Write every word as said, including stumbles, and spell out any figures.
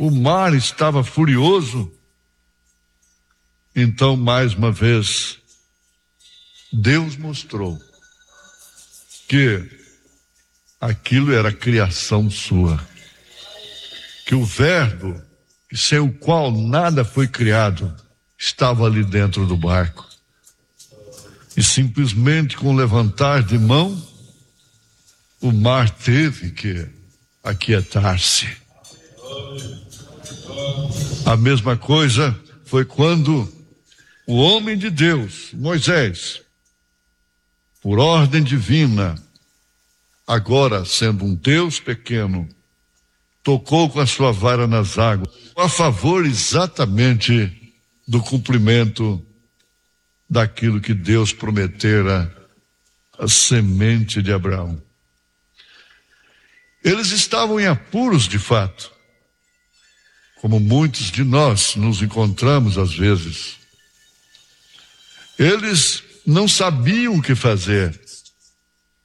o mar estava furioso. Então, mais uma vez, Deus mostrou que aquilo era criação sua, que o verbo, sem o qual nada foi criado, estava ali dentro do barco. E simplesmente com levantar de mão, o mar teve que aquietar-se. A mesma coisa foi quando o homem de Deus, Moisés, por ordem divina, agora sendo um Deus pequeno, tocou com a sua vara nas águas, a favor exatamente do cumprimento daquilo que Deus prometera à semente de Abraão. Eles estavam em apuros de fato, como muitos de nós nos encontramos às vezes. Eles não sabiam o que fazer.